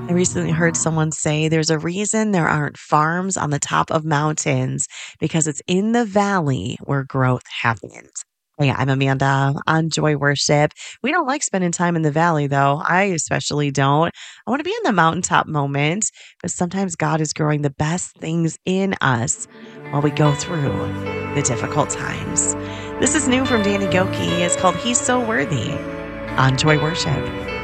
I recently heard someone say there's a reason there aren't farms on the top of mountains because it's in the valley where growth happens. Hey, I'm Amanda on Joy Worship. We don't like spending time in the valley, though. I especially don't. I want to be in the mountaintop moment, but sometimes God is growing the best things in us while we go through the difficult times. This is new from Danny Goki. It's called He's So Worthy on Joy Worship.